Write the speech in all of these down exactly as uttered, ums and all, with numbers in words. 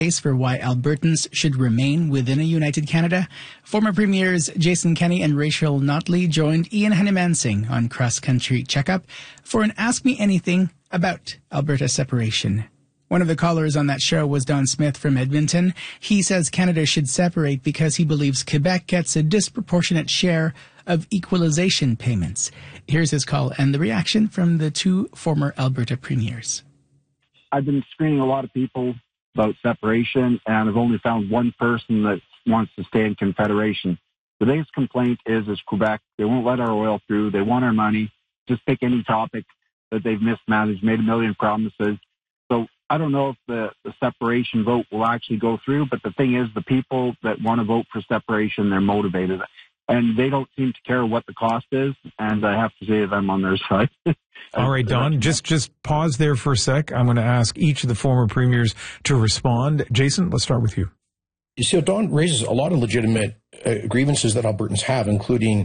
for why Albertans should remain within a united Canada. Former Premiers Jason Kenney and Rachel Notley joined Ian Hanimansing on Cross Country Checkup for an Ask Me Anything about Alberta separation. One of the callers on that show was Don Smith from Edmonton. He says Canada should separate because he believes Quebec gets a disproportionate share of equalization payments. Here's his call and the reaction from the two former Alberta premiers. I've been screening a lot of people about separation, and I've only found one person that wants to stay in Confederation. The biggest complaint is, is Quebec. They won't let our oil through. They want our money. Just pick any topic that they've mismanaged, made a million promises. So I don't know if the, the separation vote will actually go through, but the thing is, the people that want to vote for separation, they're motivated. And they don't seem to care what the cost is, and I have to say that I'm on their side. All right, Don, just just pause there for a sec. I'm going to ask each of the former premiers to respond. Jason, let's start with you. You see, Don raises a lot of legitimate uh, grievances that Albertans have, including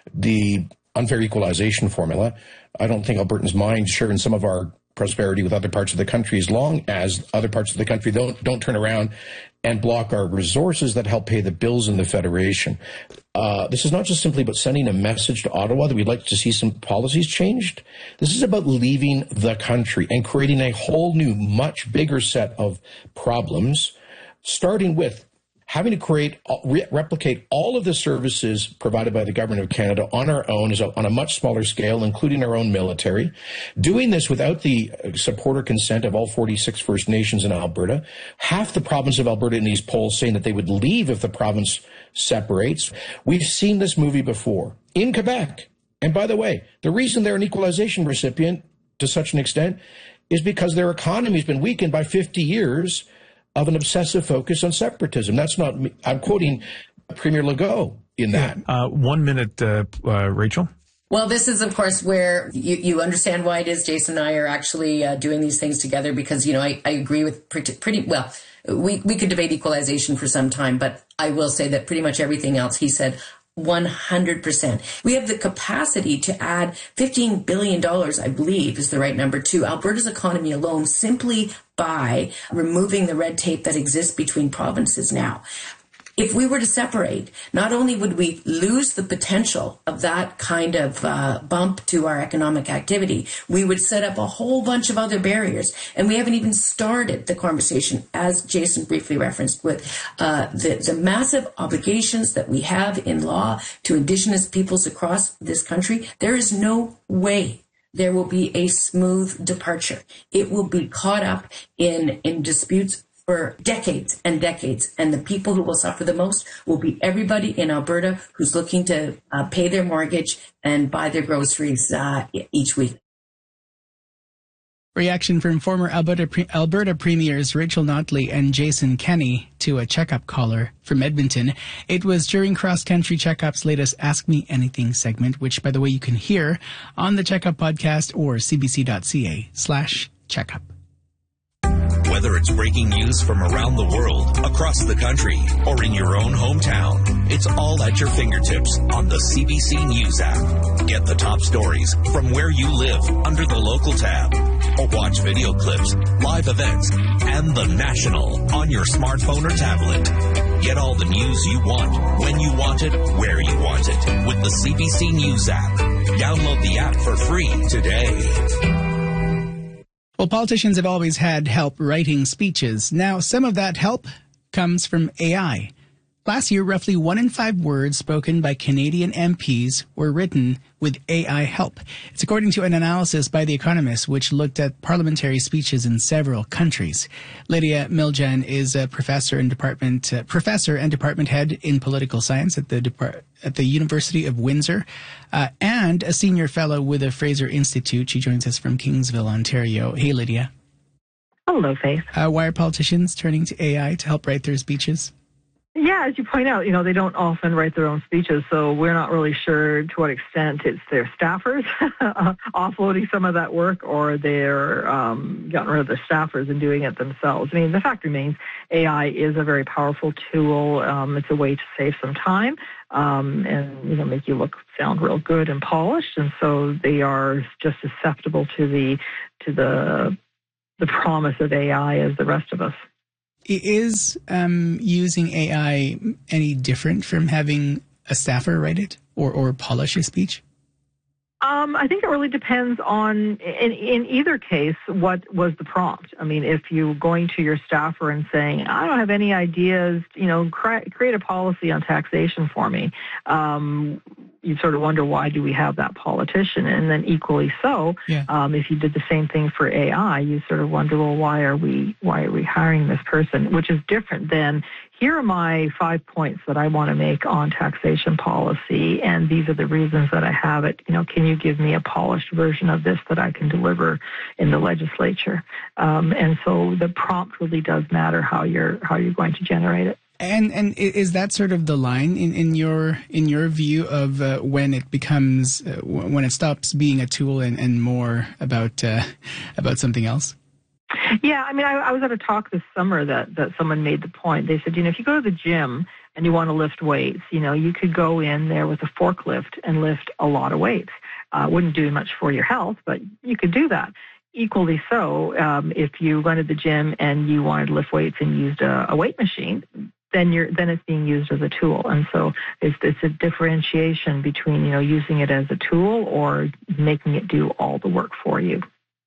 the unfair equalization formula. I don't think Albertans mind sharing some of our prosperity with other parts of the country as long as other parts of the country don't don't turn around and block our resources that help pay the bills in the Federation. Uh, this is not just simply about sending a message to Ottawa that we'd like to see some policies changed. This is about leaving the country and creating a whole new, much bigger set of problems, starting with having to create, re- replicate all of the services provided by the Government of Canada on our own, is on a much smaller scale, including our own military. Doing this without the support or consent of all forty-six First Nations in Alberta. Half the province of Alberta in these polls saying that they would leave if the province separates. We've seen this movie before in Quebec. And by the way, the reason they're an equalization recipient to such an extent is because their economy has been weakened by fifty years of an obsessive focus on separatism. That's not me. I'm quoting Premier Legault in that. Uh, one minute, uh, uh, Rachel. Well, this is, of course, where you, you understand why it is Jason and I are actually uh, doing these things together, because, you know, I, I agree with pretty, pretty well. We, we could debate equalization for some time, but I will say that pretty much everything else he said, one hundred percent. We have the capacity to add fifteen billion dollars, I believe is the right number, to Alberta's economy alone simply by removing the red tape that exists between provinces now. If we were to separate, not only would we lose the potential of that kind of uh, bump to our economic activity, we would set up a whole bunch of other barriers. And we haven't even started the conversation, as Jason briefly referenced, with uh, the, the massive obligations that we have in law to Indigenous peoples across this country. There is no way there will be a smooth departure. It will be caught up in, in disputes for decades and decades, and the people who will suffer the most will be everybody in Alberta who's looking to uh, pay their mortgage and buy their groceries uh, each week. Reaction from former Alberta, Pre- Alberta Premiers Rachel Notley and Jason Kenney to a checkup caller from Edmonton. It was during Cross Country Checkup's latest Ask Me Anything segment, which, by the way, you can hear on the Checkup podcast or cbc.ca slash checkup. Whether it's breaking news from around the world, across the country, or in your own hometown, it's all at your fingertips on the C B C News app. Get the top stories from where you live under the local tab, or watch video clips, live events, and the national on your smartphone or tablet. Get all the news you want, when you want it, where you want it, with the C B C News app. Download the app for free today. Well, politicians have always had help writing speeches. Now, some of that help comes from A I. Last year, roughly one in five words spoken by Canadian M Ps were written with A I help. It's according to an analysis by The Economist, which looked at parliamentary speeches in several countries. Lydia Miljan is a professor and department uh, professor and department head in political science at the Depart- at the University of Windsor, uh, and a senior fellow with the Fraser Institute. She joins us from Kingsville, Ontario. Hey, Lydia. Hello, Faith. Uh, why are politicians turning to A I to help write their speeches? Yeah, as you point out, you know, they don't often write their own speeches, so we're not really sure to what extent it's their staffers offloading some of that work, or they're um, getting rid of the staffers and doing it themselves. I mean, the fact remains, A I is a very powerful tool. Um, it's a way to save some time um, and, you know, make you look, sound real good and polished, and so they are just as susceptible to the to the the promise of A I as the rest of us. Is um, using A I any different from having a staffer write it or, or polish a speech? Um, I think it really depends on, in, in either case, what was the prompt. I mean, if you're going to your staffer and saying, I don't have any ideas, you know, cre- create a policy on taxation for me, um, you sort of wonder, why do we have that politician? And then equally so, yeah. um, if you did the same thing for A I, you sort of wonder, well, why are we why are we hiring this person? Which is different than, here are my five points that I want to make on taxation policy, and these are the reasons that I have it. You know, can you give me a polished version of this that I can deliver in the legislature? Um, and so the prompt really does matter, how you're how you're going to generate it. And and is that sort of the line in, in your in your view of uh, when it becomes uh, when it stops being a tool and, and more about uh, about something else? Yeah, I mean, I, I was at a talk this summer that, that someone made the point. They said, you know, if you go to the gym and you want to lift weights, you know, you could go in there with a forklift and lift a lot of weights. Uh, wouldn't do much for your health, but you could do that. Equally so, um, if you went to the gym and you wanted to lift weights and used a, a weight machine, then you're then it's being used as a tool. And so it's, it's a differentiation between, you know, using it as a tool or making it do all the work for you.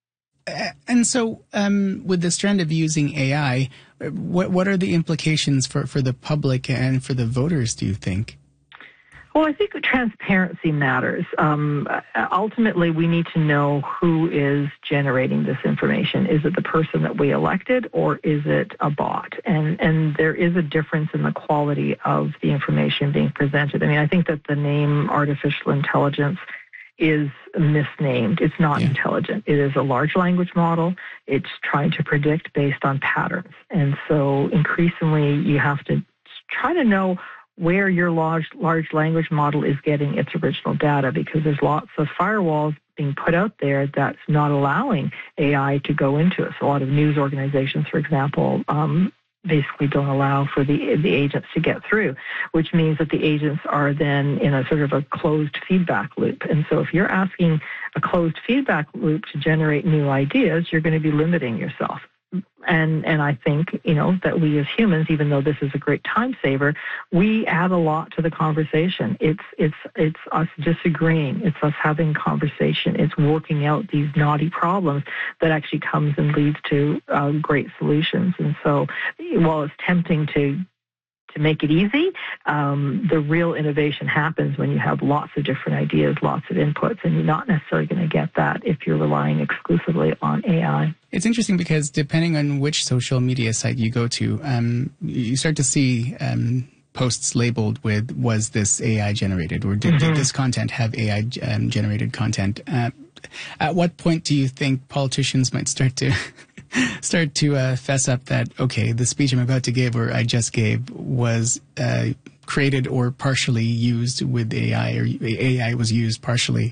And so um, with this trend of using A I, what what are the implications for, for the public and for the voters, do you think? Well, I think transparency matters. Um, ultimately, we need to know who is generating this information. Is it the person that we elected, or is it a bot? And and there is a difference in the quality of the information being presented. I mean, I think that the name artificial intelligence is misnamed. It's not yeah. intelligent. It is a large language model. It's trying to predict based on patterns. And so increasingly you have to try to know where your large large language model is getting its original data, because there's lots of firewalls being put out there that's not allowing A I to go into it. So a lot of news organizations, for example, um, basically don't allow for the the agents to get through, which means that the agents are then in a sort of a closed feedback loop. And so if you're asking a closed feedback loop to generate new ideas, you're going to be limiting yourself. And and I think, you know, that we as humans, even though this is a great time saver, we add a lot to the conversation. It's it's it's us disagreeing. It's us having conversation. It's working out these knotty problems that actually comes and leads to uh, great solutions. And so while it's tempting to to make it easy, um, the real innovation happens when you have lots of different ideas, lots of inputs, and you're not necessarily going to get that if you're relying exclusively on A I. It's interesting because depending on which social media site you go to, um, you start to see um, posts labeled with, was this A I generated, or did, mm-hmm. did this content have A I um, generated content? Uh, at what point do you think politicians might start to start to uh, fess up that, okay, the speech I'm about to give or I just gave was uh, created or partially used with A I, or A I was used partially?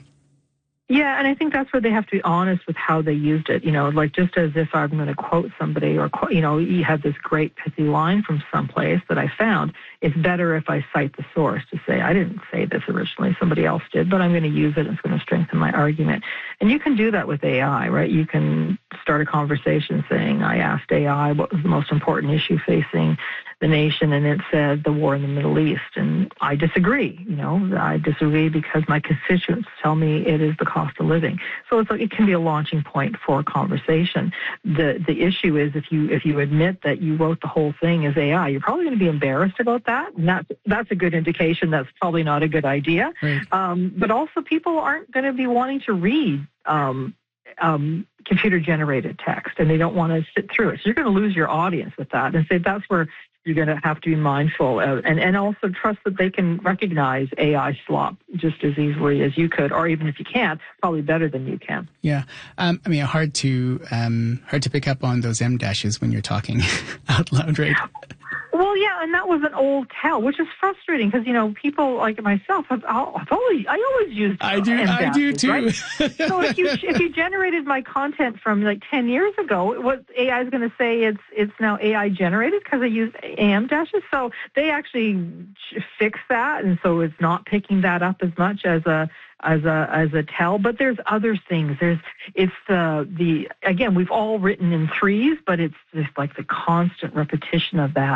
Yeah, and I think that's where they have to be honest with how they used it. You know, like just as if I'm going to quote somebody, or, you know, you have this great pithy line from someplace that I found. It's better if I cite the source to say, I didn't say this originally, somebody else did, but I'm going to use it. It's going to strengthen my argument. And you can do that with A I, right? You can start a conversation saying, I asked A I what was the most important issue facing the nation, and it said the war in the Middle East. And I disagree. You know, I disagree because my constituents tell me it is the cost of living. So it's like, it can be a launching point for a conversation. The the issue is if you if you admit that you wrote the whole thing as A I, you're probably going to be embarrassed about that. And that's, that's a good indication that's probably not a good idea. Right. Um, but also people aren't going to be wanting to read um, um, computer-generated text, and they don't want to sit through it. So you're going to lose your audience with that. And so that's where you're going to have to be mindful of, and, and also trust that they can recognize A I slop just as easily as you could, or even if you can't, probably better than you can. Yeah. Um, I mean, hard to um, hard to pick up on those M dashes when you're talking out loud, right? Well, yeah, and that was an old tell, which is frustrating because, you know, people like myself have I've always I always used I do M I do dashes, too. Right? So if you if you generated my content from like ten years ago, what A I is going to say it's it's now A I generated because I used A M dashes. So they actually fix that, and so it's not picking that up as much as a as a as a tell. But there's other things. There's it's the the again we've all written in threes, but it's just like the constant repetition of that.